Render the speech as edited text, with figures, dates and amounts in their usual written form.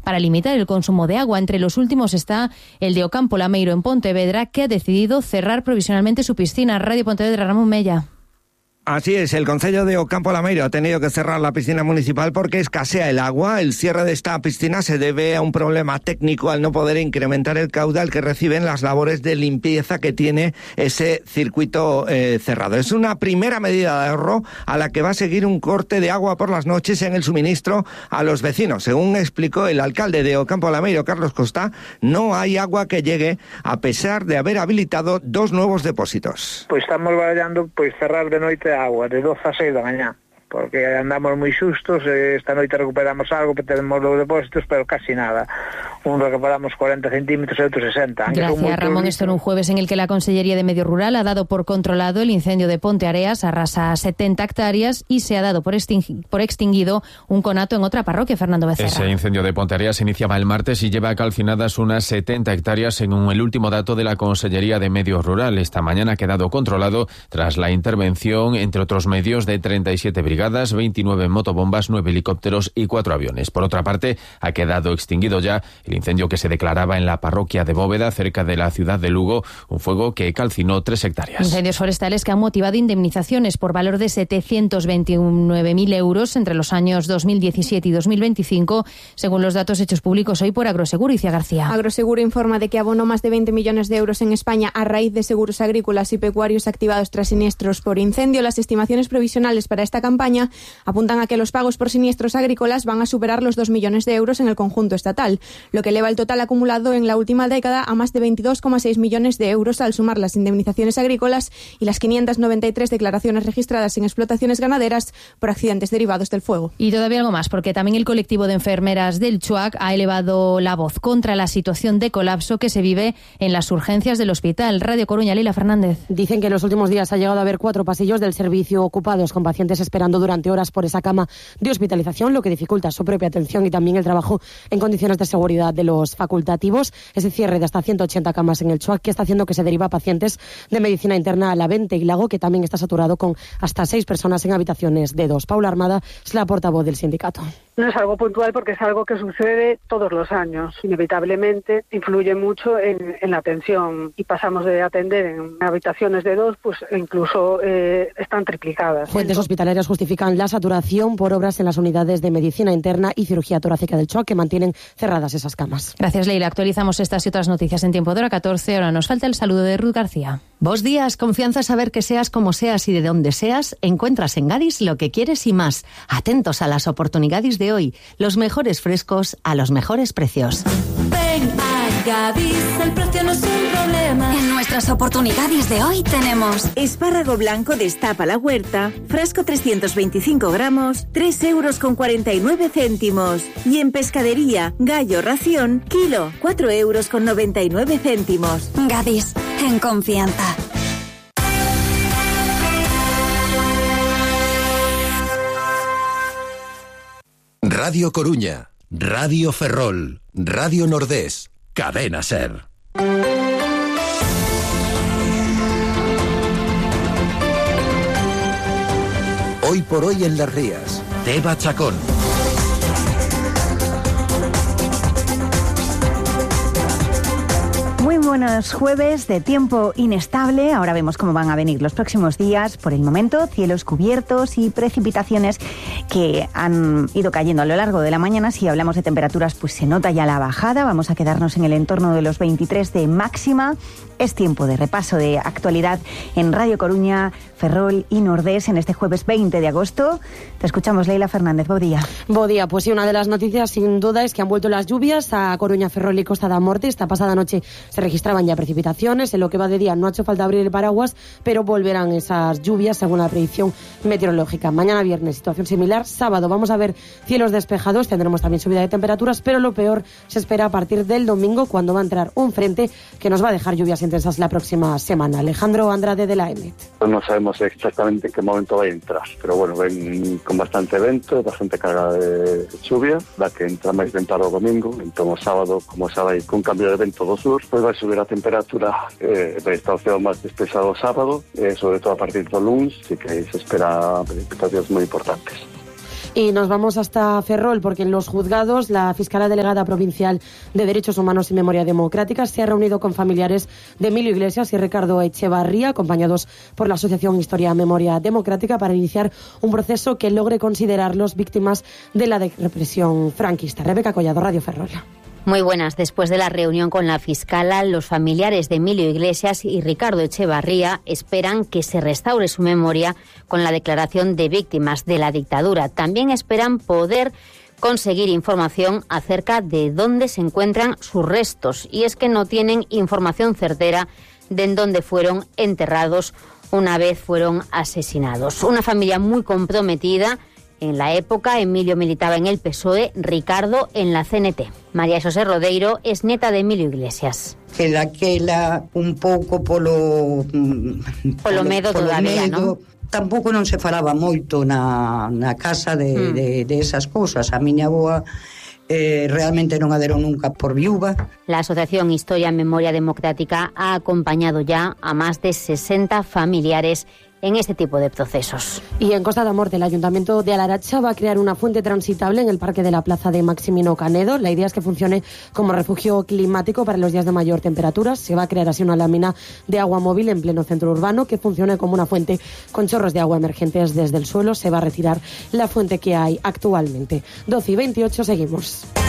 para limitar el consumo de agua. Entre los últimos está el de Ocampo Lameiro en Pontevedra, que ha decidido cerrar provisionalmente su piscina. Radio Pontevedra, Ramón Mella. Así es, el concello de Ocampo Lameiro ha tenido que cerrar la piscina municipal porque escasea el agua. El cierre de esta piscina se debe a un problema técnico al no poder incrementar el caudal que reciben las labores de limpieza que tiene ese circuito cerrado. Es una primera medida de ahorro a la que va a seguir un corte de agua por las noches en el suministro a los vecinos. Según explicó el alcalde de Ocampo Lameiro, Carlos Costa, no hay agua que llegue a pesar de haber habilitado 2 nuevos depósitos. Pues estamos barallando cerrar de noite agua, de 12 a 6 da mañá, porque andamos moi xustos, esta noite recuperamos algo, tenemos los depósitos, pero casi nada. Recuperamos 40 centímetros y otro 60. Gracias, Ramón. Esto en un jueves en el que la Consellería de Medio Rural ha dado por controlado el incendio de Ponte Areas, arrasa 70 hectáreas y se ha dado por extinguido un conato en otra parroquia, Fernando Becerra. Ese incendio de Ponte Areas iniciaba el martes y lleva calcinadas unas 70 hectáreas según el último dato de la Consellería de Medio Rural. Esta mañana ha quedado controlado tras la intervención, entre otros medios, de 37 brigadas, 29 motobombas, 9 helicópteros y 4 aviones. Por otra parte, ha quedado extinguido ya el incendio que se declaraba en la parroquia de Bóveda, cerca de la ciudad de Lugo, un fuego que calcinó 3 hectáreas. Incendios forestales que han motivado indemnizaciones por valor de 729.000 euros entre los años 2017 y 2025, según los datos hechos públicos hoy por Agroseguro. Icía García. Agroseguro informa de que abonó más de 20 millones de euros en España a raíz de seguros agrícolas y pecuarios activados tras siniestros por incendio. Las estimaciones provisionales para esta campaña apuntan a que los pagos por siniestros agrícolas van a superar los 2 millones de euros en el conjunto estatal, lo que eleva el total acumulado en la última década a más de 22,6 millones de euros al sumar las indemnizaciones agrícolas y las 593 declaraciones registradas en explotaciones ganaderas por accidentes derivados del fuego. Y todavía algo más, porque también el colectivo de enfermeras del CHUAC ha elevado la voz contra la situación de colapso que se vive en las urgencias del hospital. Radio Coruña, Leila Fernández. Dicen que en los últimos días ha llegado a haber 4 pasillos del servicio ocupados con pacientes esperando durante horas por esa cama de hospitalización, lo que dificulta su propia atención y también el trabajo en condiciones de seguridad de los facultativos. Ese cierre de hasta 180 camas en el CHUAC que está haciendo que se deriva pacientes de medicina interna a la Vente y Lago, que también está saturado con hasta 6 personas en habitaciones de 2. Paula Armada es la portavoz del sindicato. No es algo puntual porque es algo que sucede todos los años. Inevitablemente influye mucho en la atención y pasamos de atender en habitaciones de 2, pues incluso están triplicadas. Fuentes hospitalarias justifican la saturación por obras en las unidades de medicina interna y cirugía torácica del CHUAC que mantienen cerradas esas camas. Gracias, Leila. Actualizamos estas y otras noticias en tiempo de hora 14. Ahora nos falta el saludo de Ruth García. Bos días, confianza saber que seas como seas y de donde seas, encuentras en Gadis lo que quieres y más. Atentos a las oportunidades de hoy, los mejores frescos a los mejores precios. Ven a Gadis, el precio no es un problema. En nuestras oportunidades de hoy tenemos espárrago blanco destapa la huerta, frasco 325 gramos, 3,49 €. Y en pescadería, gallo ración, kilo, 4,99 €. Gadis, en confianza. Radio Coruña, Radio Ferrol, Radio Nordés, Cadena Ser. Hoy por hoy en Las Rías, Teba Chacón. Muy buenos jueves de tiempo inestable. Ahora vemos cómo van a venir los próximos días. Por el momento, cielos cubiertos y precipitaciones que han ido cayendo a lo largo de la mañana. Si hablamos de temperaturas, pues se nota ya la bajada. Vamos a quedarnos en el entorno de los 23 de máxima. Es tiempo de repaso de actualidad en Radio Coruña, Ferrol y Nordés en este jueves 20 de agosto. Te escuchamos, Leila Fernández. Buen día. Buen día. Pues sí, una de las noticias sin duda es que han vuelto las lluvias a Coruña, Ferrol y Costa da Morte. Esta pasada noche se registraban ya precipitaciones. En lo que va de día no ha hecho falta abrir el paraguas, pero volverán esas lluvias según la predicción meteorológica. Mañana viernes, situación similar. Sábado vamos a ver cielos despejados, tendremos también subida de temperaturas, pero lo peor se espera a partir del domingo, cuando va a entrar un frente que nos va a dejar lluvias intensas la próxima semana. Alejandro Andrade de la EMET. No sabemos exactamente en qué momento va a entrar, pero bueno, ven con bastante vento, bastante carga de lluvia, la que entra máis ventado o domingo, entón o sábado, como sabe, con cambio de vento do sur, pois vai subir a temperatura, vai estar o ceo máis despexado o sábado, sobre todo a partir do luns, así que se espera precipitacións moi importantes. Y nos vamos hasta Ferrol, porque en los juzgados la fiscala delegada provincial de Derechos Humanos y Memoria Democrática se ha reunido con familiares de Emilio Iglesias y Ricardo Echevarría, acompañados por la Asociación Historia Memoria Democrática, para iniciar un proceso que logre considerarlos víctimas de la represión franquista. Rebeca Collado, Radio Ferrol. Muy buenas. Después de la reunión con la fiscala, los familiares de Emilio Iglesias y Ricardo Echevarría esperan que se restaure su memoria con la declaración de víctimas de la dictadura. También esperan poder conseguir información acerca de dónde se encuentran sus restos. Y es que no tienen información certera de en dónde fueron enterrados una vez fueron asesinados. Una familia muy comprometida. En la época, Emilio militaba en el PSOE, Ricardo en la CNT. María Xosé Rodeiro es neta de Emilio Iglesias. Que daquela un pouco polo medo todavía, non? Tampouco non se falaba moito na casa de esas cousas. A miña avoa realmente non a deron nunca por viúva. La Asociación Historia Memoria Democrática ha acompañado ya a más de 60 familiares en este tipo de procesos. Y en Costa da Morte, el Ayuntamiento de Alaracha va a crear una fuente transitable en el parque de la plaza de Maximino Canedo. La idea es que funcione como refugio climático para los días de mayor temperatura. Se va a crear así una lámina de agua móvil en pleno centro urbano que funcione como una fuente con chorros de agua emergentes desde el suelo. Se va a retirar la fuente que hay actualmente. 12:28, seguimos.